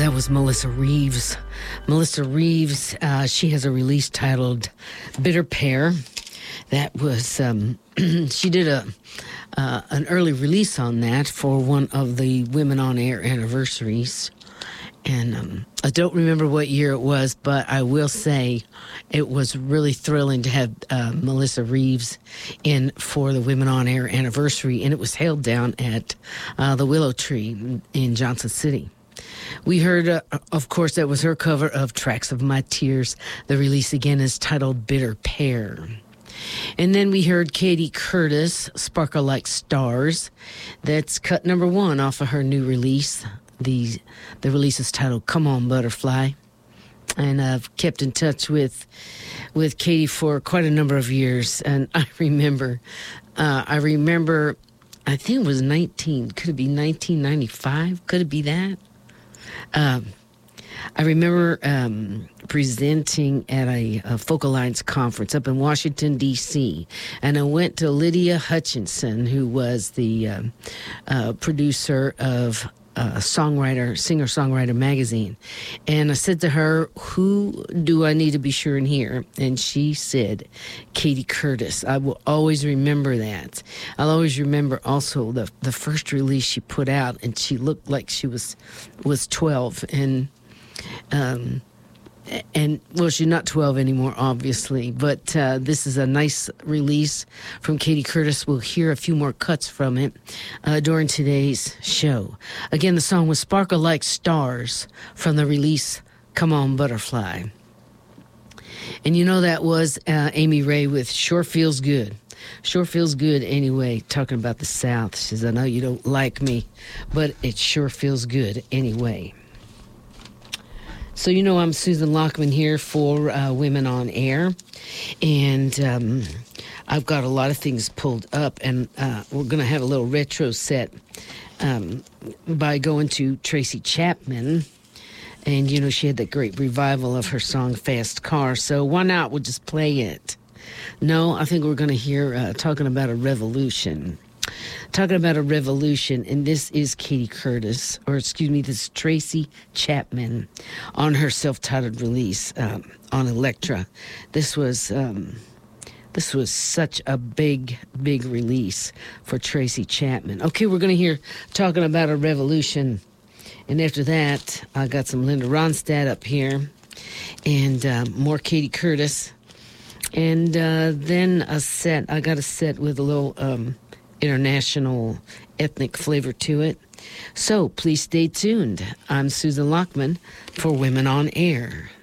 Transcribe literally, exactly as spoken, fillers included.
that was Melissa Reeves. Melissa Reeves, uh, she has a release titled Bitter Pear. That was, um, she did a uh, an early release on that for one of the Women on Air anniversaries. And um, I don't remember what year it was, but I will say it was really thrilling to have uh, Melissa Reeves in for the Women on Air anniversary, and it was held down at uh, the Willow Tree in Johnson City. We heard, uh, of course, that was her cover of Tracks of My Tears. The release again is titled Bitter Pear. And then we heard Katie Curtis, Sparkle Like Stars. That's cut number one off of her new release. The the release is titled Come On Butterfly. And I've kept in touch with with Katie for quite a number of years. And I remember, uh, I remember, I think it was nineteen, could it be nineteen ninety-five? Could it be that? Um, I remember um, presenting at a, a Folk Alliance conference up in Washington, D C, and I went to Lydia Hutchinson, who was the uh, uh, producer of uh, Songwriter, Singer-Songwriter magazine, and I said to her, who do I need to be sure and hear? And she said, Katie Curtis. I will always remember that. I'll always remember also the the first release she put out, and she looked like she was was twelve, and Um, and, well, she's not twelve anymore, obviously, but uh, this is a nice release from Katie Curtis. We'll hear a few more cuts from it uh, during today's show. Again, the song was Sparkle Like Stars from the release Come On Butterfly. And you know that was uh, Amy Ray with Sure Feels Good. Sure feels good anyway, talking about the South. She says, I know you don't like me, but it sure feels good anyway. So, you know, I'm Susan Lockman here for uh, Women on Air, and um, I've got a lot of things pulled up, and uh, we're going to have a little retro set um, by going to Tracy Chapman, and, you know, she had that great revival of her song Fast Car, so why not? We'll just play it. No, I think we're going to hear uh, talking about a revolution. Talking about a revolution, and this is Katie Curtis, or excuse me, this is Tracy Chapman on her self-titled release um, on Elektra. This was um, this was such a big, big release for Tracy Chapman. Okay, we're going to hear talking about a revolution, and after that, I got some Linda Ronstadt up here, and um, more Katie Curtis, and uh, then a set. I got a set with a little Um, international ethnic flavor to it. So please stay tuned. I'm Susan Lockman for Women on Air.